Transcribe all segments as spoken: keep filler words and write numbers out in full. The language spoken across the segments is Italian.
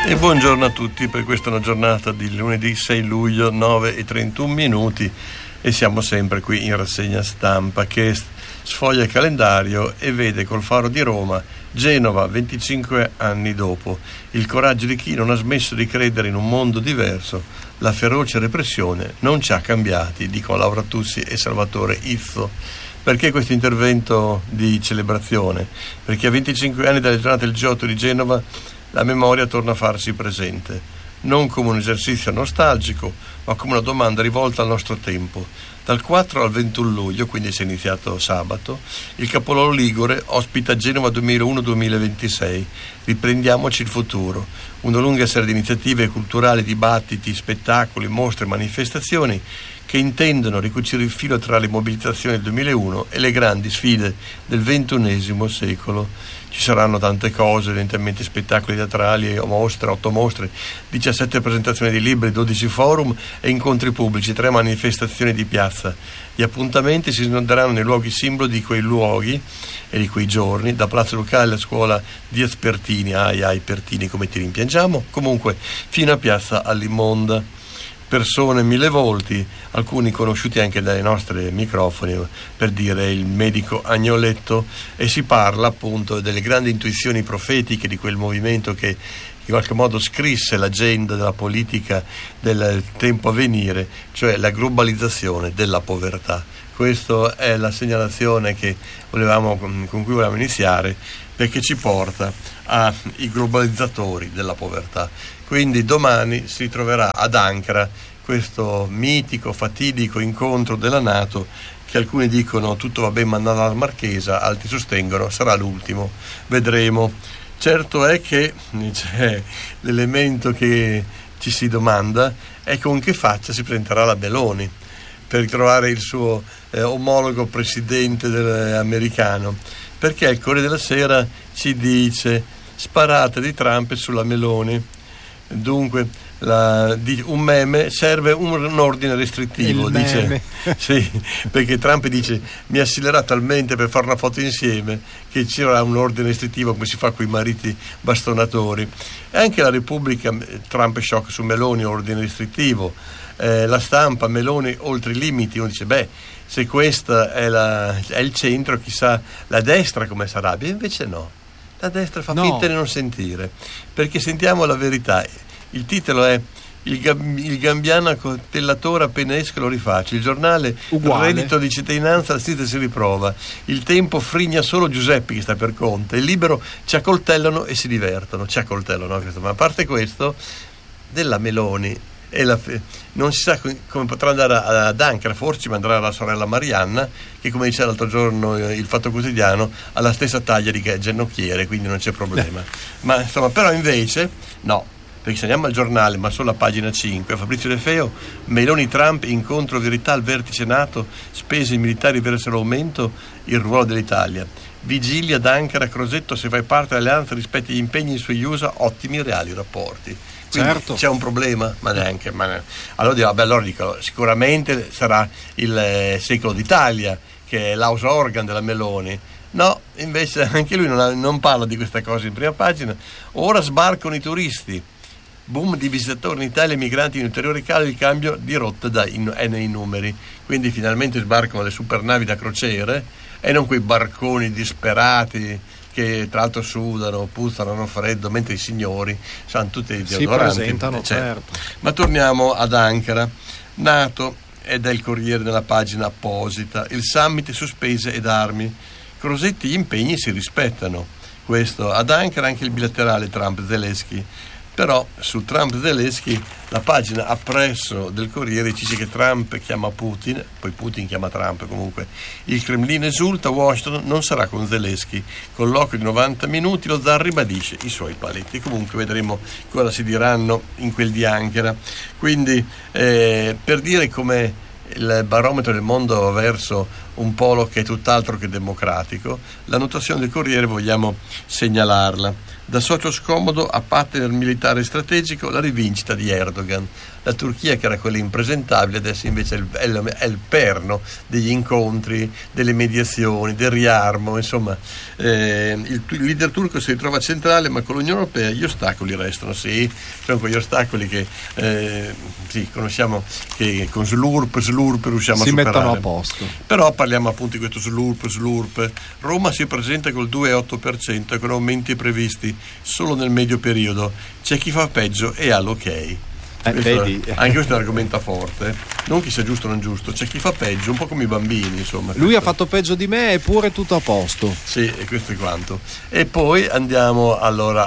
E buongiorno a tutti, per questa è una giornata di lunedì sei luglio, nove e trentuno minuti, e siamo sempre qui in rassegna stampa che sfoglia il calendario e vede col Faro di Roma Genova venticinque anni dopo, il coraggio di chi non ha smesso di credere in un mondo diverso, la feroce repressione non ci ha cambiati, dicono Laura Tussi e Salvatore Izzo. Perché questo intervento di celebrazione? Perché a venticinque anni dalle giornate del G otto di Genova la memoria torna a farsi presente, non come un esercizio nostalgico, ma come una domanda rivolta al nostro tempo. Dal quattro al ventuno luglio, quindi si è iniziato sabato, il capoluogo ligure ospita Genova duemilauno duemilaventisei. Riprendiamoci il futuro, una lunga serie di iniziative culturali, dibattiti, spettacoli, mostre, manifestazioni che intendono ricucire il filo tra le mobilitazioni del duemilauno e le grandi sfide del ventunesimo secolo. Ci saranno tante cose, evidentemente spettacoli teatrali, mostre, otto mostre, diciassette presentazioni di libri, dodici forum e incontri pubblici, tre manifestazioni di piazza. Gli appuntamenti si snoderanno nei luoghi simbolo di quei luoghi e di quei giorni, da Palazzo Lucale alla scuola Diaz Pertini, ai ai Pertini come ti rimpiangiamo, comunque fino a piazza All'imonda. Persone mille volti, alcuni conosciuti anche dai nostri microfoni, per dire il medico Agnoletto, e si parla appunto delle grandi intuizioni profetiche di quel movimento che in qualche modo scrisse l'agenda della politica del tempo a venire, cioè la globalizzazione della povertà. Questa è la segnalazione che volevamo, con cui volevamo iniziare, perché ci porta ai globalizzatori della povertà. Quindi domani si troverà ad Ankara questo mitico, fatidico incontro della NATO, che alcuni dicono tutto va bene mandando alla Marchesa, altri sostengono sarà l'ultimo, vedremo. Certo è che c'è l'elemento che ci si domanda è con che faccia si presenterà la Meloni per trovare il suo eh, omologo presidente del, americano, perché il Corriere della Sera ci dice sparate di Trump sulla Meloni. Dunque la, di, un meme serve un, un ordine restrittivo, il dice meme. sì, perché Trump dice mi accelera talmente per fare una foto insieme che c'era un ordine restrittivo come si fa con i mariti bastonatori. E anche la Repubblica, Trump shock su Meloni, ordine restrittivo. Eh, la Stampa, Meloni oltre i limiti. Uno dice beh, se questo è, la, è il centro, chissà la destra come sarà. E invece no, la destra fa no. finta di non sentire, perché sentiamo la verità. Il titolo è il, gam- il Gambiano coltellatore appena esce lo rifaccio. Il giornale Uguale. Reddito di cittadinanza, la sinistra si riprova. Il Tempo frigna solo Giuseppe che sta per Conte. Il Libero ci accoltellano e si divertono, ci accoltellano, no? Ma a parte questo, della Meloni e la fe- non si sa come potrà andare ad Ankara, forse ci manderà la sorella Marianna, che come diceva l'altro giorno il Fatto Quotidiano ha la stessa taglia di Gennocchiere, quindi non c'è problema. Ma insomma, però invece no, perché se andiamo al giornale, ma solo a pagina cinque, Fabrizio De Feo, Meloni Trump, incontro verità al vertice NATO, spese militari verso l'aumento, il ruolo dell'Italia. Vigilia ad Ankara, Crosetto se fai parte dell'alleanza rispetti gli impegni sugli U S A, ottimi reali rapporti. Quindi certo. C'è un problema? Ma neanche. Ma ne... Allora, dico, vabbè, allora dico, sicuramente sarà il eh, secolo d'Italia, che è l'house organ della Meloni. No, invece anche lui non, ha, non parla di questa cosa in prima pagina. Ora sbarcano i turisti. Boom di visitatori in Italia, migranti in ulteriore calo, il cambio di rotta da in, è nei numeri. Quindi finalmente sbarcano le supernavi da crociere e non quei barconi disperati che tra l'altro sudano, puzzano, hanno freddo, mentre i signori sanno tutti i deodoranti. Si presentano, certo. Ma torniamo ad Ankara. NATO ed è il Corriere nella pagina apposita. Il summit sospese ed armi. Crosetti, gli impegni si rispettano. Questo ad Ankara, anche il bilaterale Trump-Zelensky. Però su Trump-Zelensky la pagina appresso del Corriere dice che Trump chiama Putin, poi Putin chiama Trump, comunque il Cremlino esulta, Washington non sarà con Zelensky, colloquio di novanta minuti, lo zar ribadisce i suoi paletti. Comunque vedremo cosa si diranno in quel di Ankara. Quindi eh, per dire come il barometro del mondo verso un polo che è tutt'altro che democratico, la notazione del Corriere vogliamo segnalarla. Da socio scomodo a partner militare strategico, la rivincita di Erdogan. La Turchia, che era quella impresentabile, adesso invece è il, è il, è il perno degli incontri, delle mediazioni, del riarmo, insomma eh, il, il leader turco si ritrova centrale, ma con l'Unione Europea gli ostacoli restano, sì, sono quegli ostacoli che eh, sì, conosciamo, che con slurp, slurp riusciamo si a superare. mettono a posto. Però parliamo appunto di questo slurp, slurp. Roma si presenta col due virgola otto per cento con aumenti previsti solo nel medio periodo. C'è chi fa peggio e ha l'ok. Eh, questo, vedi. Anche questo è un argomento forte, non chi sia giusto o non giusto, c'è chi fa peggio, un po' come i bambini, insomma. Lui questo. ha fatto peggio di me eppure tutto a posto. Sì, e questo è quanto. E poi andiamo allora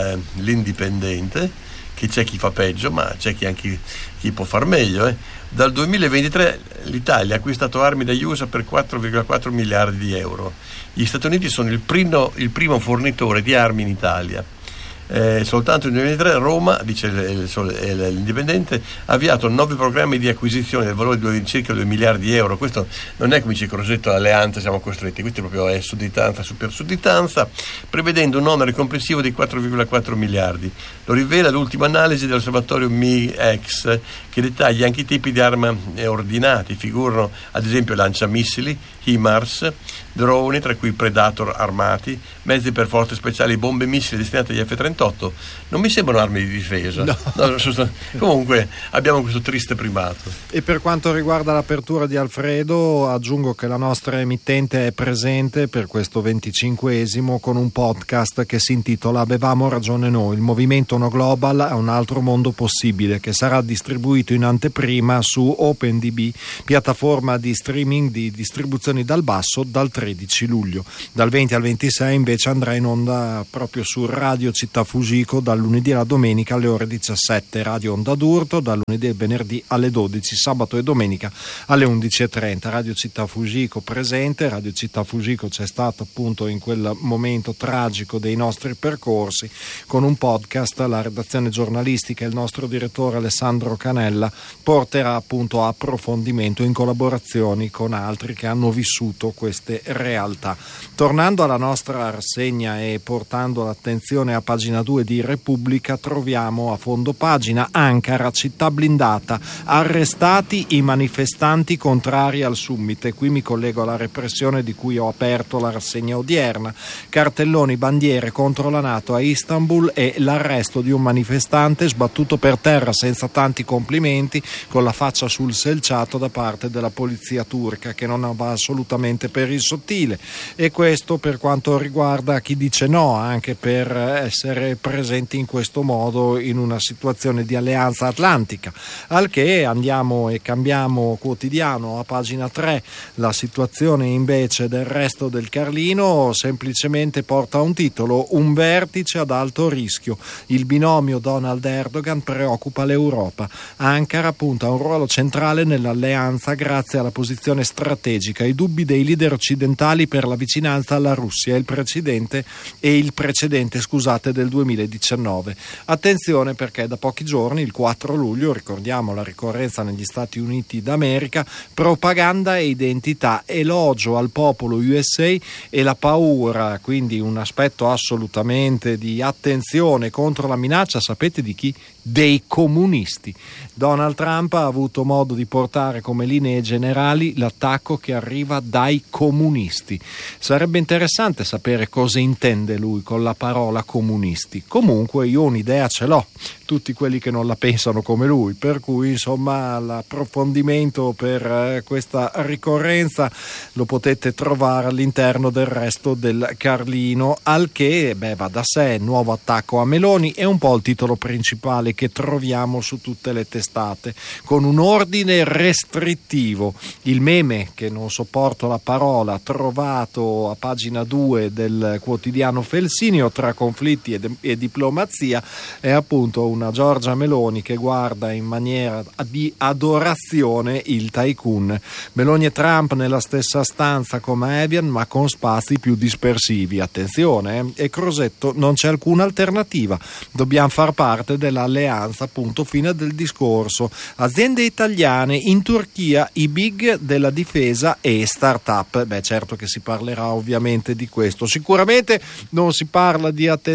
all'Indipendente, che c'è chi fa peggio, ma c'è chi anche chi può far meglio. Eh. Dal duemilaventitré l'Italia ha acquistato armi dagli U S A per quattro virgola quattro miliardi di euro. Gli Stati Uniti sono il primo, il primo fornitore di armi in Italia. Eh, soltanto nel duemilaventitré Roma, dice l'Indipendente, ha avviato nove programmi di acquisizione del valore di circa due miliardi di euro. Questo non è come dice Crosetto, alleanza siamo costretti, questo proprio è sudditanza su per sudditanza, prevedendo un onere complessivo di quattro virgola quattro miliardi. Lo rivela l'ultima analisi dell'osservatorio M I E X, che dettaglia anche i tipi di armi ordinati. Figurano ad esempio lanciamissili, HIMARS, droni, tra cui Predator armati, mezzi per forze speciali, bombe e missili destinati agli F trentotto. Non mi sembrano armi di difesa. No. No, comunque abbiamo questo triste primato. E per quanto riguarda l'apertura di Alfredo, aggiungo che la nostra emittente è presente per questo venticinquesimo con un podcast che si intitola Avevamo ragione noi, il movimento No Global a un altro mondo possibile, che sarà distribuito in anteprima su OpenDB, piattaforma di streaming di distribuzioni dal basso, dal tredici luglio. Dal venti al ventisei invece andrà in onda proprio su Radio Città Fugico dal lunedì alla domenica alle ore diciassette, Radio Onda d'Urto dal lunedì e venerdì alle dodici, sabato e domenica alle undici e trenta. Radio Città Fugico presente. Radio Città Fugico c'è stato appunto in quel momento tragico dei nostri percorsi con un podcast. La redazione giornalistica e il nostro direttore Alessandro Canella porterà appunto a approfondimento in collaborazioni con altri che hanno vissuto queste realtà. Tornando alla nostra rassegna e portando l'attenzione a pagina due di Repubblica, troviamo a fondo pagina Ankara, città blindata, arrestati i manifestanti contrari al summit. E qui mi collego alla repressione di cui ho aperto la rassegna odierna. Cartelloni, bandiere contro la NATO a Istanbul e l'arresto di un manifestante sbattuto per terra senza tanti complimenti, con la faccia sul selciato da parte della polizia turca, che non va assolutamente per il sottile. E questo per quanto riguarda chi dice no, anche per essere presenti in questo modo in una situazione di alleanza atlantica. Al che andiamo e cambiamo quotidiano a pagina tre. La situazione invece del Resto del Carlino semplicemente porta un titolo: un vertice ad alto rischio. Il binomio Donald-Erdogan preoccupa l'Europa. Ankara punta a un ruolo centrale nell'alleanza grazie alla posizione strategica. I dubbi dei leader occidentali per la vicinanza alla Russia e il precedente e il precedente scusate del duemiladiciannove. Attenzione, perché da pochi giorni, il quattro luglio, ricordiamo la ricorrenza negli Stati Uniti d'America, propaganda e identità, elogio al popolo U S A e la paura, quindi un aspetto assolutamente di attenzione contro la minaccia, sapete di chi? Dei comunisti. Donald Trump ha avuto modo di portare come linee generali l'attacco che arriva dai comunisti. Sarebbe interessante sapere cosa intende lui con la parola comunisti. Comunque io un'idea ce l'ho, tutti quelli che non la pensano come lui, per cui insomma l'approfondimento per eh, questa ricorrenza lo potete trovare all'interno del Resto del Carlino. Al che beh, va da sé, nuovo attacco a Meloni è un po' il titolo principale che troviamo su tutte le testate, con un ordine restrittivo. Il meme, che non sopporto la parola, trovato a pagina due del quotidiano Felsineo, tra conflitti e, de- e diplomazia, è appunto una Giorgia Meloni che guarda in maniera di adorazione il tycoon. Meloni e Trump nella stessa stanza come Evian, ma con spazi più dispersivi. Attenzione, eh? E Crosetto, non c'è alcuna alternativa, dobbiamo far parte dell'alleanza, punto fine del discorso. Aziende italiane in Turchia, i big della difesa e start-up. Beh, certo che si parlerà ovviamente di questo. Sicuramente non si parla di attenzione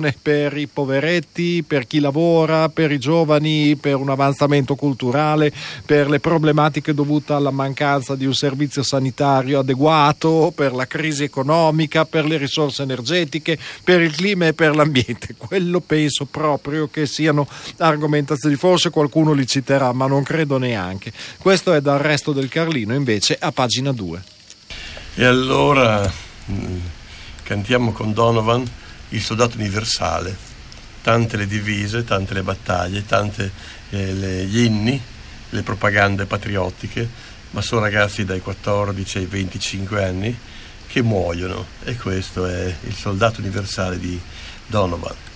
attenzione per i poveretti, per chi lavora, per i giovani, per un avanzamento culturale, per le problematiche dovute alla mancanza di un servizio sanitario adeguato, per la crisi economica, per le risorse energetiche, per il clima e per l'ambiente. Quello penso proprio che siano argomentazioni, forse qualcuno li citerà, ma non credo neanche. Questo è dal Resto del Carlino, invece, a pagina due. E allora mh, cantiamo con Donovan Il soldato universale. Tante le divise, tante le battaglie, tante eh, le, gli inni, le propagande patriottiche, ma sono ragazzi dai quattordici ai venticinque anni che muoiono, e questo è Il soldato universale di Donovan.